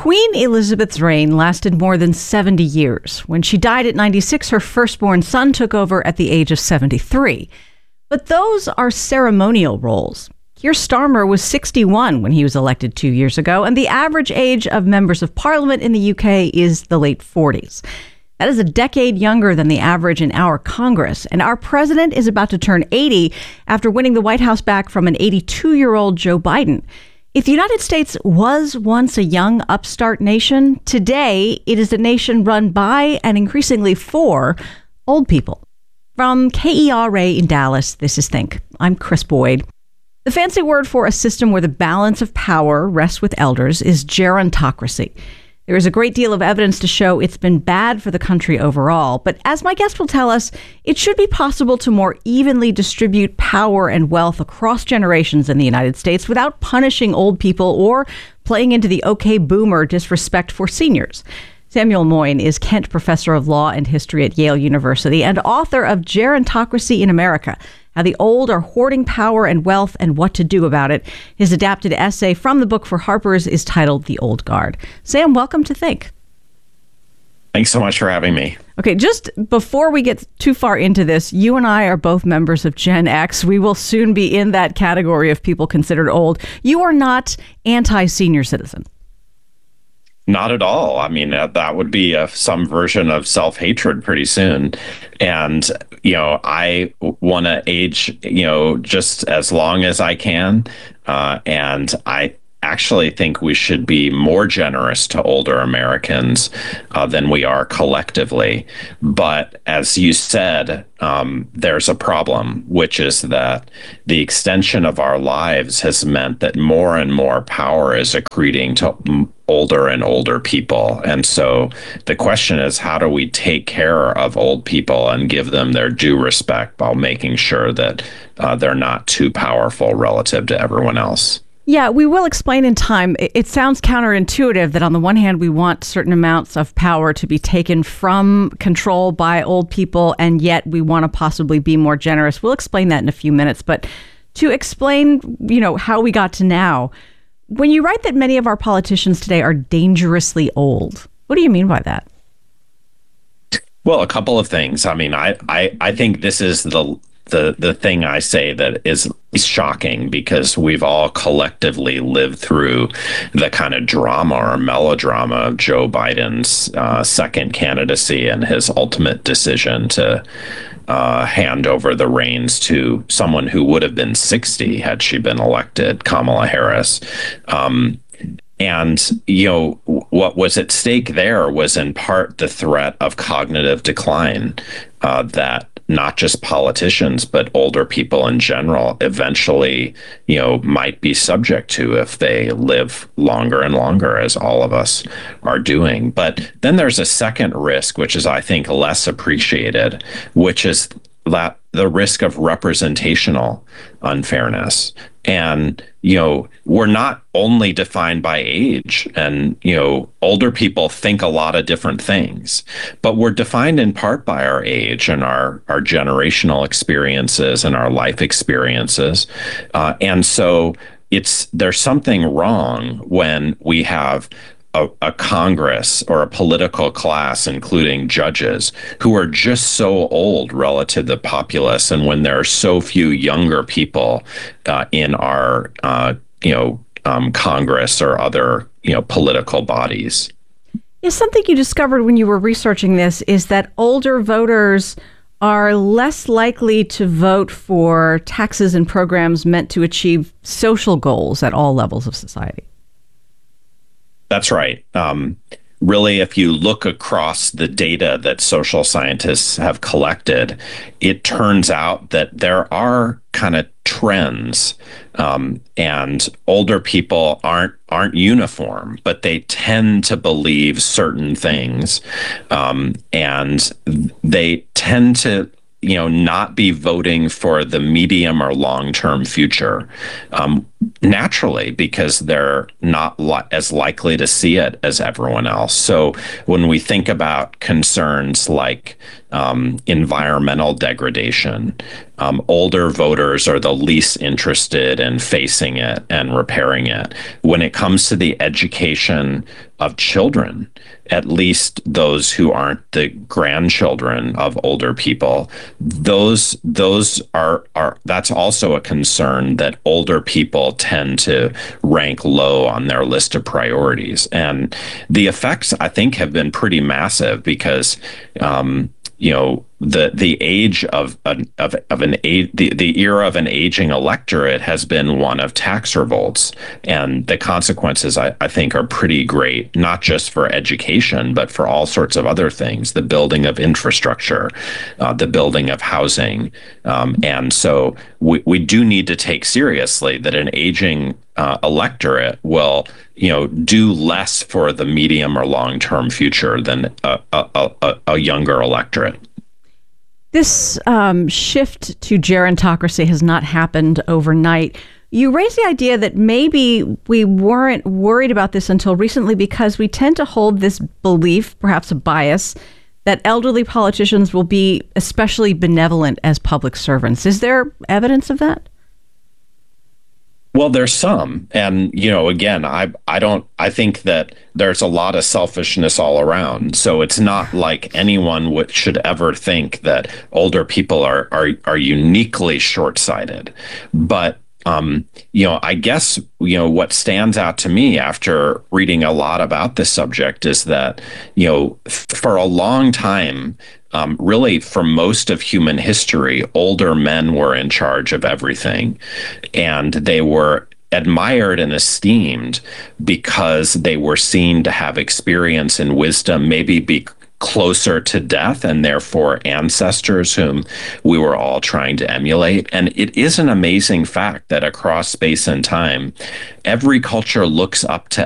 Queen Elizabeth's reign lasted more than 70 years. When she died at 96, her firstborn son took over at the age of 73. But those are ceremonial roles. Keir Starmer was 61 when he was elected 2 years ago, and the average age of members of parliament in the UK is the late 40s. That is a decade younger than the average in our Congress. And our president is about to turn 80 after winning the White House back from an 82-year-old Joe Biden. If the United States was once a young upstart nation, today it is a nation run by and increasingly for old people. From KERA in Dallas, this is Think. I'm Chris Boyd. The fancy word for a system where the balance of power rests with elders is gerontocracy. There is a great deal of evidence to show it's been bad for the country overall, but as my guest will tell us, it should be possible to more evenly distribute power and wealth across generations in the United States without punishing old people or playing into the okay boomer disrespect for seniors. Samuel Moyn is Kent Professor of Law and History at Yale University and author of Gerontocracy in America: How the Old Are Hoarding Power and Wealth and What to Do About It. His adapted essay from the book for Harper's is titled The Old Guard. Sam, welcome to Think. Thanks so much for having me. Okay, just before we get too far into this, you and I are both members of Gen X. We will soon be in that category of people considered old. You are not anti-senior citizen. Not at all. I mean, that would be some version of self-hatred pretty soon. And, I want to age, just as long as I can. And I actually think we should be more generous to older Americans than we are collectively. But as you said, there's a problem, which is that the extension of our lives has meant that more and more power is accreting to older and older people. And so the question is, how do we take care of old people and give them their due respect while making sure that they're not too powerful relative to everyone else? Yeah, we will explain in time. It sounds counterintuitive that on the one hand, we want certain amounts of power to be taken from control by old people, and yet we want to possibly be more generous. We'll explain that in a few minutes. But to explain, how we got to now, when you write that many of our politicians today are dangerously old, what do you mean by that? Well, a couple of things. I mean, I think this is the thing I say that is shocking, because we've all collectively lived through the kind of drama or melodrama of Joe Biden's second candidacy and his ultimate decision to hand over the reins to someone who would have been 60 had she been elected, Kamala Harris. And, what was at stake there was in part the threat of cognitive decline that not just politicians, but older people in general eventually, might be subject to if they live longer and longer, as all of us are doing. But then there's a second risk, which is, I think, less appreciated, which is that the risk of representational unfairness. And, we're not only defined by age, and, older people think a lot of different things, but we're defined in part by our age and our generational experiences and our life experiences. And so there's something wrong when we have a Congress or a political class, including judges, who are just so old relative to the populace, and when there are so few younger people in our, Congress or other, political bodies. Yeah, something you discovered when you were researching this is that older voters are less likely to vote for taxes and programs meant to achieve social goals at all levels of society. That's right. Really, if you look across the data that social scientists have collected, it turns out that there are kind of trends, and older people aren't uniform, but they tend to believe certain things, and they tend to not be voting for the medium or long-term future. naturally, because they're not as likely to see it as everyone else. So when we think about concerns like environmental degradation, older voters are the least interested in facing it and repairing it. When it comes to the education of children, at least those who aren't the grandchildren of older people, those are that's also a concern that older people tend to rank low on their list of priorities. And the effects, I think, have been pretty massive because the age of an age, the era of an aging electorate has been one of tax revolts, and the consequences I think are pretty great, not just for education but for all sorts of other things, the building of infrastructure, the building of housing, and so we do need to take seriously that an aging electorate will do less for the medium or long term future than a younger electorate. This shift to gerontocracy has not happened overnight. You raised the idea that maybe we weren't worried about this until recently because we tend to hold this belief, perhaps a bias, that elderly politicians will be especially benevolent as public servants. Is there evidence of that? Well, there's some. And, again, I think that there's a lot of selfishness all around. So it's not like anyone should ever think that older people are uniquely short-sighted. But, I guess, what stands out to me after reading a lot about this subject is that, for a long time, really, for most of human history, older men were in charge of everything, and they were admired and esteemed because they were seen to have experience and wisdom, maybe be closer to death, and therefore ancestors whom we were all trying to emulate. And it is an amazing fact that across space and time, every culture looks up to